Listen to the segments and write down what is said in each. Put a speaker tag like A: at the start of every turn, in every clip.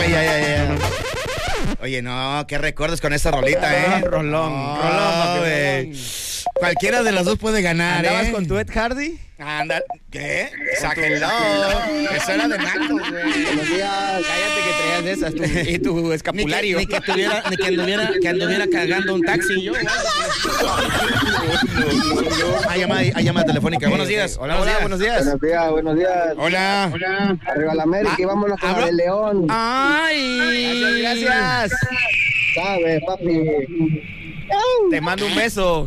A: güey, ya. Oye, no, qué recuerdos con esa rolita, ¿eh?
B: Rolón,
A: güey. Cualquiera de los dos puede ganar,
B: ¿Andabas con tu Ed Hardy?
A: Anda, ¿qué? Sáquenlo. Eso era de nacos, güey.
B: Buenos días. Cállate que traías de esas y tu escapulario.
A: Ni que anduviera cargando un taxi yo. Hay llamada telefónica. Buenos días.
B: Hola, buenos días.
C: Buenos días.
A: Hola.
C: Arriba la América y vámonos con el León.
A: Ay.
B: Gracias.
C: ¿Sabes, papi?
B: Te mando un beso.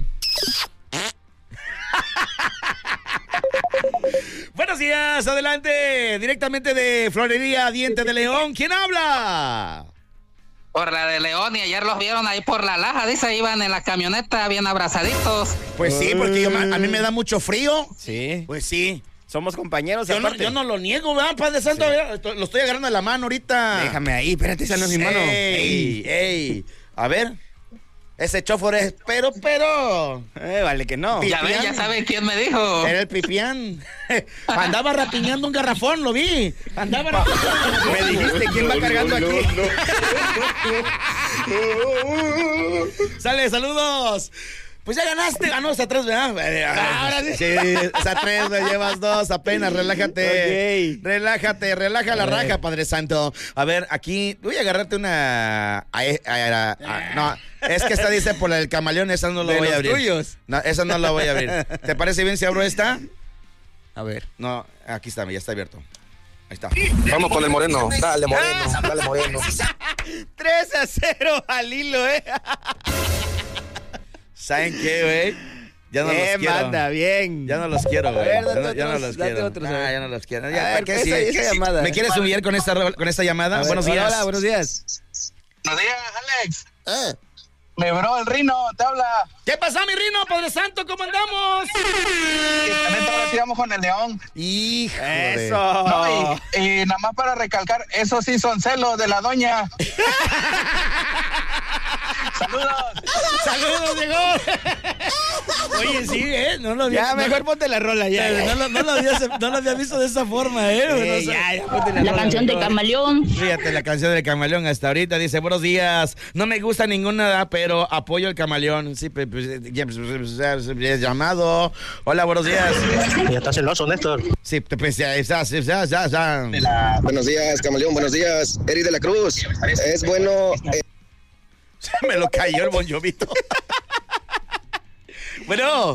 A: Buenos días, adelante, directamente de Florería Diente de León. ¿Quién habla?
D: Por la de León, y ayer los vieron ahí por la Laja, dice, iban en la camioneta bien abrazaditos.
A: Pues sí, porque a mí me da mucho frío.
B: Sí.
A: Pues sí.
B: Somos compañeros, aparte.
A: Yo no lo niego, ¿verdad, Padre Santo? Sí. Lo estoy agarrando de la mano ahorita.
B: Déjame ahí, espérate, esa no es mi mano.
A: Ey. A ver. Ese chofer es, pero.
B: Vale que no.
D: Ya ven, ya saben quién me dijo.
A: Era el Pipián. Andaba rapiñando un garrafón, lo vi. Andaba rapiñando.
B: Me dijiste quién va cargando aquí.
A: Sale, saludos. Pues ya ganaste. Ganó hasta 3, ¿verdad? Ahora sí. Sí, hasta 3, me llevas 2 apenas. Relájate.
B: Okay.
A: Relaja la raja, Padre Santo. A ver, aquí voy a agarrarte una. No, es que esta dice por la del camaleón, esa no la voy a abrir.
B: Tuyos.
A: No, esa no la voy a abrir. ¿Te parece bien si abro esta? A ver, no, aquí está, ya está abierto. Ahí está.
C: Vamos con el Moreno. Dale, Moreno.
A: 3-0 al hilo, ¿Saben qué, güey? Ya no los quiero.
B: Manda, bien.
A: Ya no los quiero, güey.
B: Ya
A: no los quiero. Ya no los quiero.
B: Ya, esa llamada.
A: ¿Me quieres humillar con esta llamada? Buenos días.
B: Hola, buenos días.
D: Buenos días, Alex. Me bro, el Rino, te habla.
A: ¿Qué pasa, mi Rino? Padre Santo, ¿cómo andamos?
D: Ahora sí vamos con el León.
A: Hijo.
B: Eso.
D: No, y nada más para recalcar, eso sí son celos de la doña.
A: Saludos, llegó. Oye, sí, no lo había.
B: Ya, mejor ponte la rola, ya.
A: No lo había visto de esa forma,
B: Ya, ponte
E: la canción de Camaleón.
A: Fíjate, la canción del Camaleón hasta ahorita dice, buenos días, no me gusta ninguna, pero apoyo el Camaleón. Sí, pues, llamado. Hola, buenos días.
C: Ya estás celoso, Néstor.
A: Sí, pues ya.
C: Buenos días, Camaleón. Buenos días, Eri de la Cruz. Es bueno.
A: Me lo cayó el Bon Jovito. Bueno.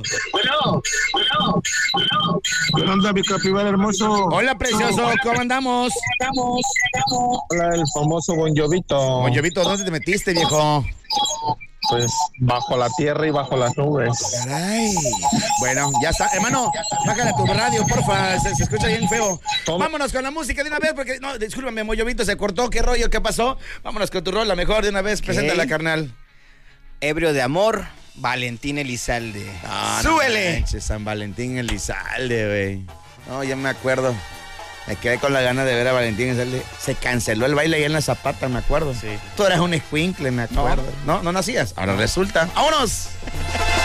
C: ¿Qué onda, mi capibara hermoso?
A: Hola, precioso, ¿cómo andamos?
C: Hola, el famoso Bon Jovito.
A: Bon Jovito, ¿dónde te metiste, viejo?
C: Pues bajo la tierra y bajo las nubes.
A: Caray. Bueno, ya está. Hermano, bájale tu radio, porfa. Se escucha bien feo. Vámonos con la música de una vez, porque, no, discúlpame, Moyovito, se cortó. ¿Qué rollo? ¿Qué pasó? Vámonos con tu rola mejor de una vez. Preséntala, carnal.
B: Ebrio de amor, Valentín Elizalde.
A: ¡Súbele! No, San Valentín Elizalde, güey. No, ya me acuerdo. Me quedé con la gana de ver a Valentín Elizalde. Se canceló el baile ahí en la Zapata, me acuerdo.
B: Sí.
A: Tú eras un escuincle, me acuerdo. ¿No nacías? Ahora resulta. ¡Vámonos!